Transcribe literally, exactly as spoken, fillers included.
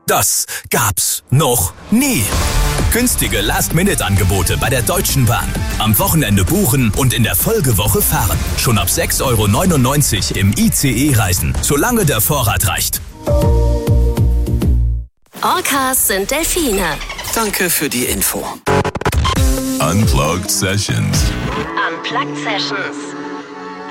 Das gab's noch nie. Günstige Last-Minute-Angebote bei der Deutschen Bahn. Am Wochenende buchen und in der Folgewoche fahren. Schon ab sechs Euro neunundneunzig im I C E-Reisen, solange der Vorrat reicht. Orcas sind Delfine. Danke für die Info. Unplugged Sessions. Unplugged Sessions.